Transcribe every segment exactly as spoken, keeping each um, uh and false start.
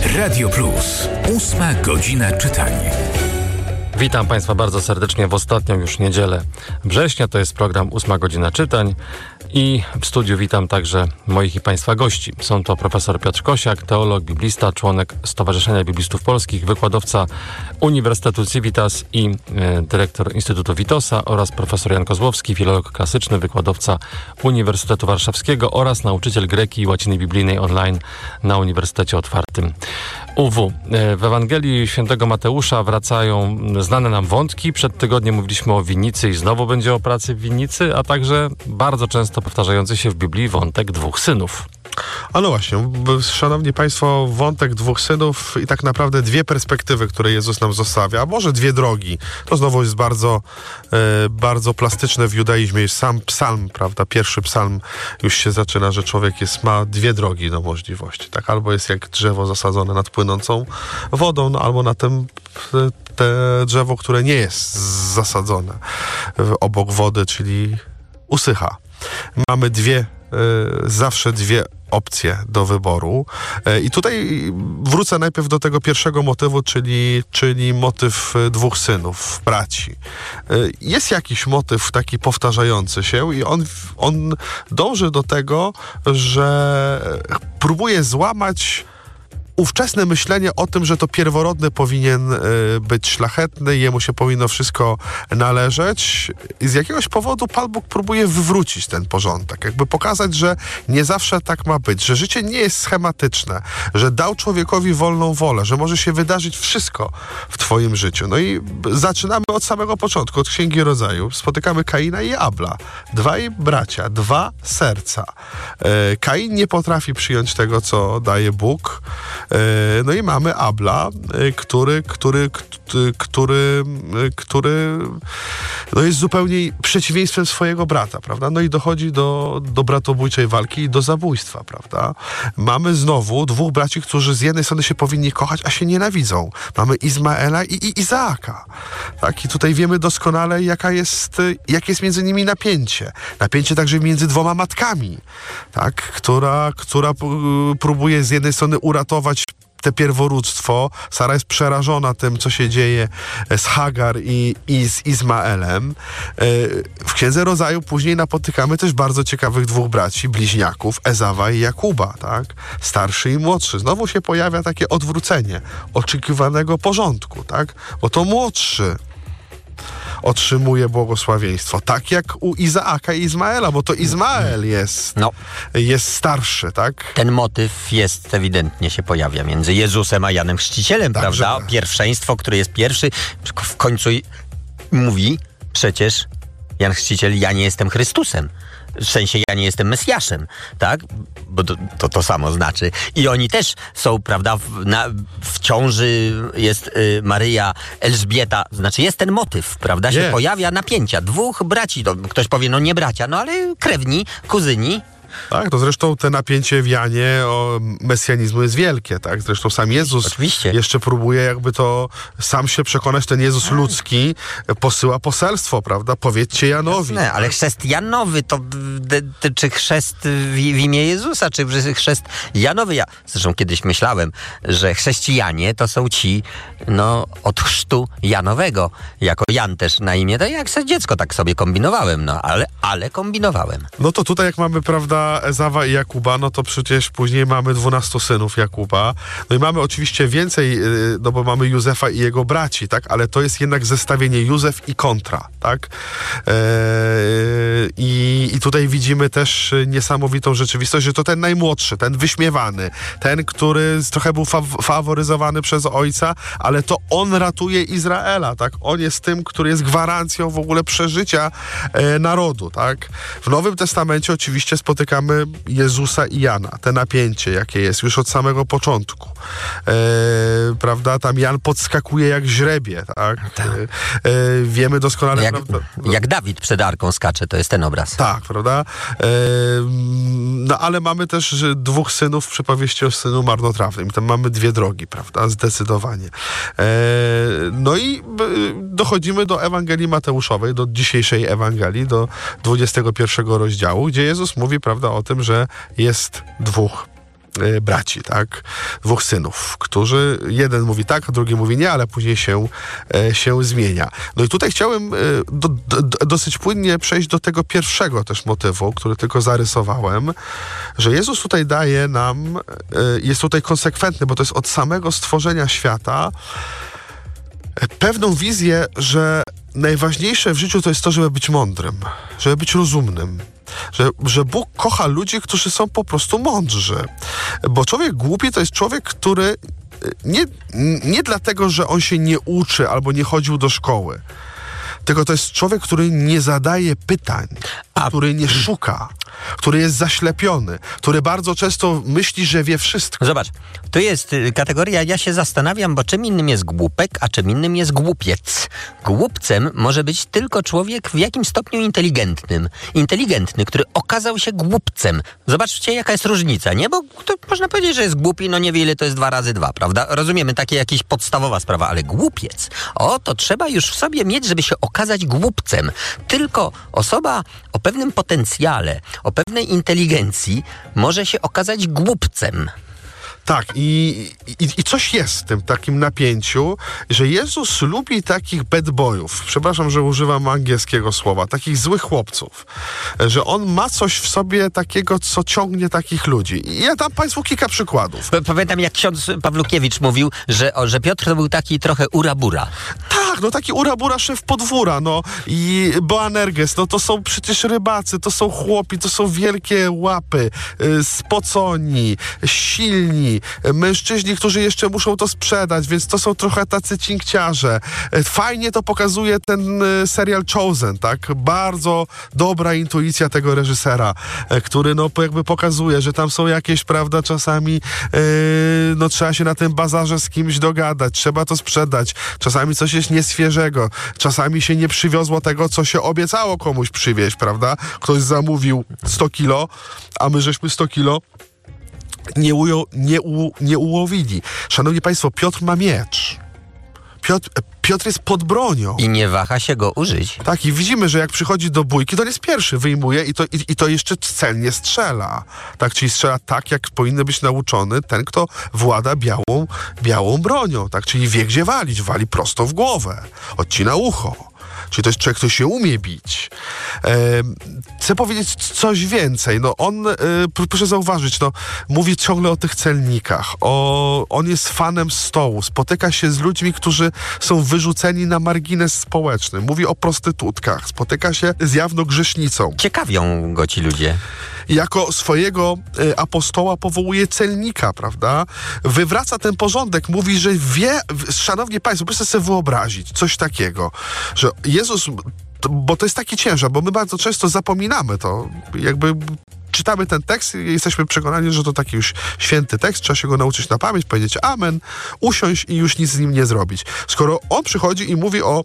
Radio Plus. Ósma godzina czytania. Witam Państwa bardzo serdecznie w ostatnią już niedzielę września. To jest program Ósma godzina czytań i w studiu witam także moich i Państwa gości. Są to profesor Piotr Kosiak, teolog, biblista, członek Stowarzyszenia Biblistów Polskich, wykładowca Uniwersytetu Civitas i e, dyrektor Instytutu Witosa oraz profesor Jan Kozłowski, filolog klasyczny, wykładowca Uniwersytetu Warszawskiego oraz nauczyciel greki i łaciny biblijnej online na Uniwersytecie Otwartym U W. E, w Ewangelii Świętego Mateusza wracają znane nam wątki. Przed tygodniem mówiliśmy o winnicy i znowu będzie o pracy w winnicy, a także bardzo często powtarzający się w Biblii wątek dwóch synów. A no właśnie, szanowni Państwo, wątek dwóch synów i tak naprawdę dwie perspektywy, które Jezus nam zostawia, a może dwie drogi. To znowu jest bardzo, e, bardzo plastyczne w judaizmie. Jest sam psalm, prawda? Pierwszy psalm już się zaczyna, że człowiek jest, ma dwie drogi do możliwości. Tak? Albo jest jak drzewo zasadzone nad płynącą wodą, no, albo na tym te drzewo, które nie jest zasadzone obok wody, czyli usycha. Mamy dwie, y, zawsze dwie opcje do wyboru. Y, I tutaj wrócę najpierw do tego pierwszego motywu, czyli, czyli motyw dwóch synów, braci. Y, jest jakiś motyw taki powtarzający się i on, on dąży do tego, że próbuje złamać ówczesne myślenie o tym, że to pierworodny powinien y, być szlachetny, jemu się powinno wszystko należeć. I z jakiegoś powodu Pan Bóg próbuje wywrócić ten porządek, jakby pokazać, że nie zawsze tak ma być, że życie nie jest schematyczne, że dał człowiekowi wolną wolę, że może się wydarzyć wszystko w twoim życiu. No i zaczynamy od samego początku, od Księgi Rodzaju. Spotykamy Kaina i Abla. Dwaj bracia, dwa serca. Y, Kain nie potrafi przyjąć tego, co daje Bóg. No i mamy Abla, który, który, który, który no jest zupełnie przeciwieństwem swojego brata, prawda? No i dochodzi do, do bratobójczej walki i do zabójstwa, prawda? Mamy znowu dwóch braci, którzy z jednej strony się powinni kochać, a się nienawidzą. Mamy Izmaela i, i Izaaka. Tak? I tutaj wiemy doskonale, jaka jest, jakie jest między nimi napięcie. Napięcie także między dwoma matkami, tak? która, która próbuje z jednej strony uratować te pierworództwo. Sara jest przerażona tym, co się dzieje z Hagar i, i z Izmaelem. W Księdze Rodzaju później napotykamy też bardzo ciekawych dwóch braci, bliźniaków, Ezawa i Jakuba, tak? Starszy i młodszy. Znowu się pojawia takie odwrócenie oczekiwanego porządku, tak? Bo to młodszy otrzymuje błogosławieństwo. Tak jak u Izaaka i Izmaela, bo to Izmael jest, no. jest starszy, tak? Ten motyw jest, ewidentnie się pojawia między Jezusem a Janem Chrzcicielem, tak, prawda? Że... Pierwszeństwo, który jest pierwszy, w końcu mówi przecież Jan Chrzciciel, ja nie jestem Chrystusem. W sensie ja nie jestem Mesjaszem, tak? Bo to to, to samo znaczy. I oni też są, prawda, w, na, w ciąży jest y, Maryja, Elżbieta, znaczy jest ten motyw, prawda? Się yeah. pojawia napięcia. Dwóch braci, to ktoś powie, no nie bracia, no ale krewni, kuzyni. Tak, to zresztą te napięcie w Janie o mesjanizmu jest wielkie, tak? Zresztą sam Jezus Oczywiście. jeszcze próbuje jakby to sam się przekonać, ten Jezus ludzki posyła poselstwo, prawda? Powiedzcie Janowi. Jasne, ale chrzest Janowy to d- d- czy chrzest w, w imię Jezusa, czy chrzest Janowy? Ja zresztą kiedyś myślałem, że chrześcijanie to są ci, no, od chrztu Janowego. Jako Jan też na imię, to jak se dziecko tak sobie kombinowałem, no, ale, ale kombinowałem. No to tutaj jak mamy, prawda, Ezawa i Jakuba, no to przecież później mamy dwunastu synów Jakuba. No i mamy oczywiście więcej, no bo mamy Józefa i jego braci, tak? Ale to jest jednak zestawienie Józef i kontra, tak? Eee, i, I tutaj widzimy też niesamowitą rzeczywistość, że to ten najmłodszy, ten wyśmiewany, ten, który trochę był fa- faworyzowany przez ojca, ale to on ratuje Izraela, tak? On jest tym, który jest gwarancją w ogóle przeżycia e, narodu, tak? W Nowym Testamencie oczywiście spotykamy Jezusa i Jana, te napięcie, jakie jest już od samego początku. E, prawda? Tam Jan podskakuje jak źrebie, tak? tak. E, wiemy doskonale... Jak, prawda? jak Dawid przed arką skacze, to jest ten obraz. Tak, prawda? E, no ale mamy też dwóch synów w przypowieści o synu marnotrawnym. Tam mamy dwie drogi, prawda? Zdecydowanie. E, no i dochodzimy do Ewangelii Mateuszowej, do dzisiejszej Ewangelii, do dwudziestego pierwszego rozdziału, gdzie Jezus mówi, prawda, o tym, że jest dwóch y, braci, tak? Dwóch synów, którzy jeden mówi tak, a drugi mówi nie, ale później się, y, się zmienia. No i tutaj chciałem y, do, do, dosyć płynnie przejść do tego pierwszego też motywu, który tylko zarysowałem, że Jezus tutaj daje nam, y, jest tutaj konsekwentny, bo to jest od samego stworzenia świata, pewną wizję, że najważniejsze w życiu to jest to, żeby być mądrym, żeby być rozumnym. Że, że Bóg kocha ludzi, którzy są po prostu mądrzy. Bo człowiek głupi to jest człowiek, który nie, nie dlatego, że on się nie uczy albo nie chodził do szkoły, tylko to jest człowiek, który nie zadaje pytań, A... który nie szuka, który jest zaślepiony, który bardzo często myśli, że wie wszystko. Zobacz, to jest kategoria, ja się zastanawiam, bo czym innym jest głupek, a czym innym jest głupiec. Głupcem może być tylko człowiek w jakimś stopniu inteligentnym. Inteligentny, który okazał się głupcem. Zobaczcie, jaka jest różnica, nie? Bo to można powiedzieć, że jest głupi, no nie wie, ile to jest dwa razy dwa, prawda? Rozumiemy, takie jakieś podstawowa sprawa, ale głupiec, o, to trzeba już w sobie mieć, żeby się okazać głupcem. Tylko osoba o pewnym potencjale, o pewnej inteligencji może się okazać głupcem. Tak, i, i, i coś jest w tym takim napięciu, że Jezus lubi takich bad boyów. Przepraszam, że używam angielskiego słowa. Takich złych chłopców. Że on ma coś w sobie takiego, co ciągnie takich ludzi. I ja dam państwu kilka przykładów. Pamiętam, jak ksiądz Pawlukiewicz mówił, że, o, że Piotr to był taki trochę urabura. Tak, no taki urabura szef podwóra, no i Boanerges, no to są przecież rybacy, to są chłopi, to są wielkie łapy, y, spoconi, silni, mężczyźni, którzy jeszcze muszą to sprzedać, więc to są trochę tacy cinkciarze. Fajnie to pokazuje ten serial Chosen, tak? Bardzo dobra intuicja tego reżysera, który no jakby pokazuje, że tam są jakieś, prawda, czasami yy, no trzeba się na tym bazarze z kimś dogadać, trzeba to sprzedać, czasami coś jest nieświeżego, czasami się nie przywiozło tego, co się obiecało komuś przywieźć, prawda? Ktoś zamówił sto kilo, a my żeśmy sto kilo Nie, ujo, nie, u, nie ułowili. Szanowni Państwo, Piotr ma miecz. Piotr, Piotr jest pod bronią. I nie waha się go użyć. Tak, i widzimy, że jak przychodzi do bójki, to on jest pierwszy, wyjmuje i to, i, i to jeszcze celnie strzela. Tak, czyli strzela tak, jak powinien być nauczony ten, kto włada białą, białą bronią. Tak, czyli wie, gdzie walić. Wali prosto w głowę. Odcina ucho. Czyli to jest człowiek, który się umie bić. E, chcę powiedzieć coś więcej. No on, e, proszę zauważyć, no, mówi ciągle o tych celnikach. O, on jest fanem stołu. Spotyka się z ludźmi, którzy są wyrzuceni na margines społeczny. Mówi o prostytutkach. Spotyka się z jawną grzesznicą. Ciekawią go ci ludzie. Jako swojego y, apostoła powołuje celnika, prawda? Wywraca ten porządek, mówi, że wie, szanowni państwo, proszę sobie wyobrazić coś takiego, że Jezus, to, bo to jest taki ciężar, bo my bardzo często zapominamy to, jakby czytamy ten tekst i jesteśmy przekonani, że to taki już święty tekst, trzeba się go nauczyć na pamięć, powiedzieć amen, usiąść i już nic z nim nie zrobić. Skoro on przychodzi i mówi o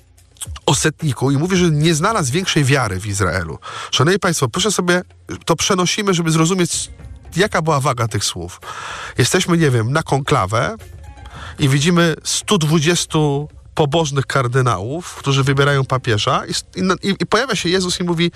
o setniku i mówi, że nie znalazł większej wiary w Izraelu. Szanowni Państwo, proszę sobie, to przenosimy, żeby zrozumieć, jaka była waga tych słów. Jesteśmy, nie wiem, na konklawę i widzimy stu dwudziestu pobożnych kardynałów, którzy wybierają papieża i, i, i pojawia się Jezus i mówi: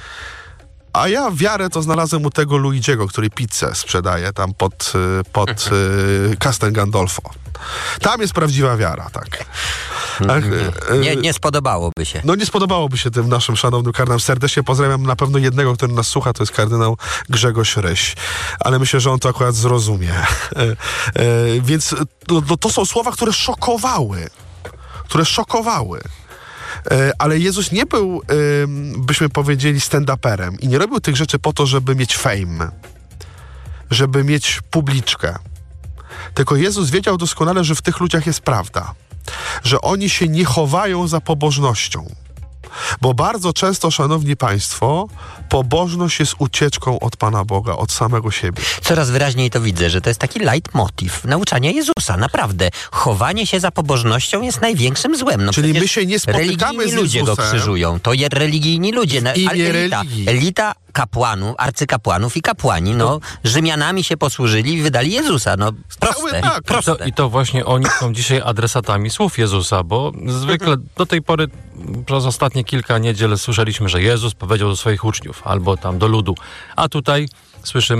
a ja wiarę to znalazłem u tego Luigiego, który pizzę sprzedaje tam pod, pod Castel Gandolfo. Tam jest prawdziwa wiara, tak. Ach, nie, nie spodobałoby się. No nie spodobałoby się tym naszym szanownym kardynałom. Serdecznie pozdrawiam na pewno jednego, który nas słucha, to jest kardynał Grzegorz Ryś. Ale myślę, że on to akurat zrozumie. E, e, więc to, to są słowa, które szokowały. Które szokowały. E, ale Jezus nie był, e, byśmy powiedzieli, stand-uperem i nie robił tych rzeczy po to, żeby mieć fame, żeby mieć publiczkę. Tylko Jezus wiedział doskonale, że w tych ludziach jest prawda. Że oni się nie chowają za pobożnością. Bo bardzo często, szanowni państwo, pobożność jest ucieczką od Pana Boga, od samego siebie. Coraz wyraźniej to widzę, że to jest taki leitmotiv nauczania Jezusa. Naprawdę, chowanie się za pobożnością jest największym złem. No czyli my się nie spotykamy z Jezusem. Ludzie go krzyżują. To je religijni ludzie. W imię elita, religii. elita kapłanów, arcykapłanów i kapłani, no, Rzymianami się posłużyli i wydali Jezusa. No, proste. Tak, proste. I to, I to właśnie oni są dzisiaj adresatami słów Jezusa, bo zwykle do tej pory przez ostatnie kilka niedziel słyszeliśmy, że Jezus powiedział do swoich uczniów albo tam do ludu, a tutaj słyszymy